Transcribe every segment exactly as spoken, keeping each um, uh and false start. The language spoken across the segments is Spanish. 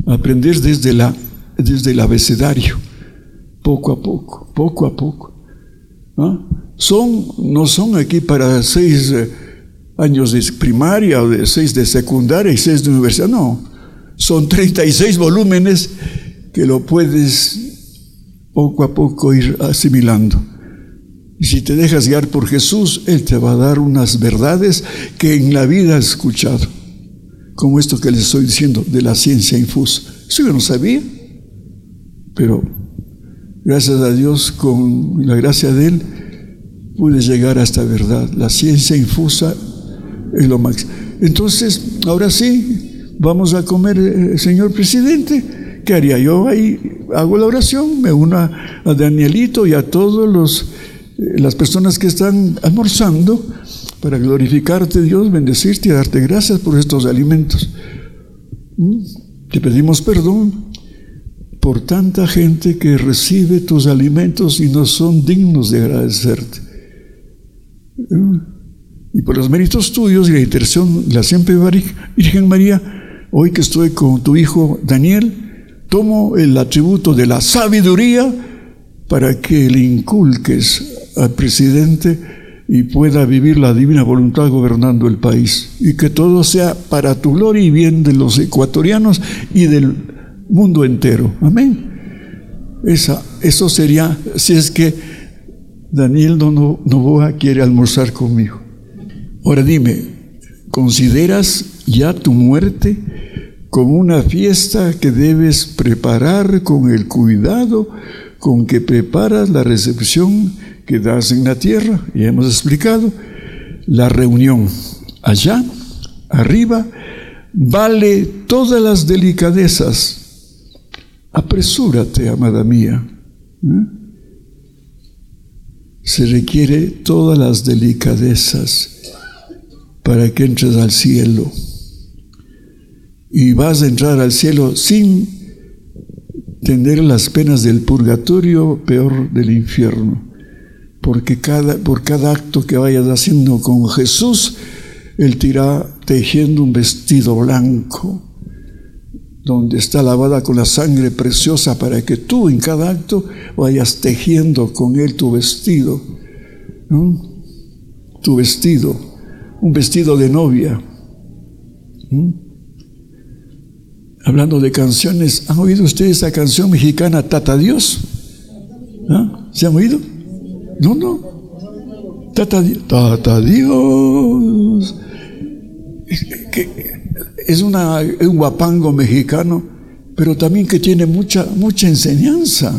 aprender desde, la, desde el abecedario, poco a poco, poco a poco. ¿Ah? Son, no son aquí para seis eh, años de primaria o de seis de secundaria y seis de universidad, no. Son treinta y seis volúmenes que lo puedes poco a poco ir asimilando. Y si te dejas guiar por Jesús, Él te va a dar unas verdades que en la vida has escuchado. Como esto que les estoy diciendo de la ciencia infusa. Eso yo no sabía. Pero gracias a Dios, con la gracia de Él, pude llegar a esta verdad. La ciencia infusa es lo máximo. Entonces, ahora sí, vamos a comer, eh, señor presidente. ¿Qué haría yo? Ahí hago la oración, me uno a, a Danielito y a todos los eh, las personas que están almorzando para glorificarte, Dios, bendecirte y darte gracias por estos alimentos. ¿Mm? Te pedimos perdón por tanta gente que recibe tus alimentos y no son dignos de agradecerte. ¿Mm? Y por los méritos tuyos y la intercesión de la siempre Virgen María, hoy que estoy con tu hijo Daniel, tomo el atributo de la sabiduría para que le inculques al presidente y pueda vivir la divina voluntad gobernando el país. Y que todo sea para tu gloria y bien de los ecuatorianos y del mundo entero. Amén. Esa, eso sería, si es que Daniel Novoa quiere almorzar conmigo. Ahora dime, ¿consideras ya tu muerte como una fiesta que debes preparar con el cuidado con que preparas la recepción que das en la tierra? Y hemos explicado, la reunión allá, arriba, vale todas las delicadezas. Apresúrate, amada mía. ¿Eh? Se requiere todas las delicadezas para que entres al cielo. Y vas a entrar al cielo sin tener las penas del purgatorio, peor del infierno. Porque cada, por cada acto que vayas haciendo con Jesús, Él te irá tejiendo un vestido blanco, donde está lavada con la sangre preciosa, para que tú en cada acto vayas tejiendo con Él tu vestido, ¿no? Tu vestido, un vestido de novia. ¿No? Hablando de canciones, ¿han oído ustedes esa canción mexicana, Tata Dios? ¿Ah? ¿Se han oído? No, no. Tata, Tata Dios. Que es una, un guapango mexicano, pero también que tiene mucha, mucha enseñanza.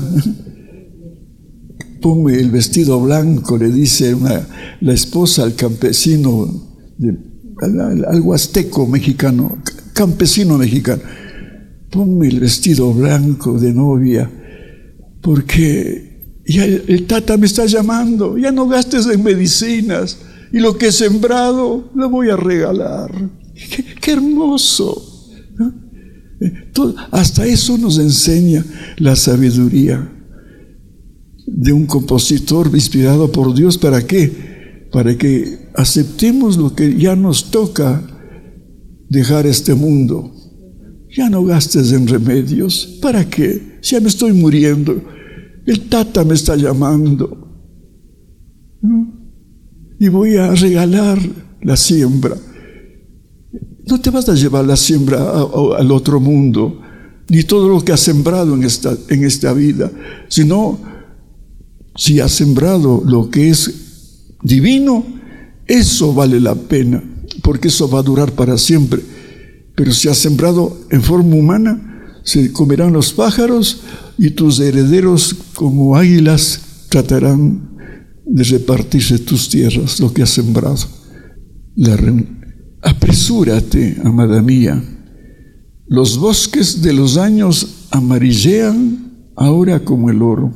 Ponme el vestido blanco, le dice una, la esposa al campesino, de, al, al huasteco mexicano, campesino mexicano. Ponme el vestido blanco de novia, porque ya el, el tata me está llamando, ya no gastes en medicinas, y lo que he sembrado lo voy a regalar. ¡Qué, qué hermoso! ¿No? Todo, hasta eso nos enseña la sabiduría de un compositor inspirado por Dios. ¿Para qué? Para que aceptemos lo que ya nos toca dejar este mundo. Ya no gastes en remedios. ¿Para qué? Si ya me estoy muriendo. El tata me está llamando. ¿No? Y voy a regalar la siembra. No te vas a llevar la siembra a, a, al otro mundo, ni todo lo que has sembrado en esta, en esta vida, sino si has sembrado lo que es divino, eso vale la pena, porque eso va a durar para siempre. Pero si has sembrado en forma humana, se comerán los pájaros y tus herederos como águilas tratarán de repartirse tus tierras, lo que has sembrado. La Apresúrate, amada mía. Los bosques de los años amarillean ahora como el oro.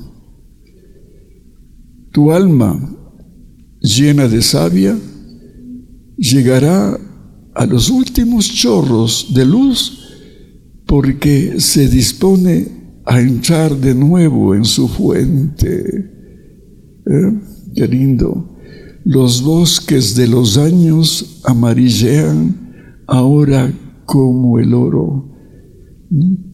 Tu alma, llena de savia, llegará a los últimos chorros de luz, porque se dispone a entrar de nuevo en su fuente. ¿Eh? Qué lindo. Los bosques de los años amarillean ahora como el oro. ¿Mm?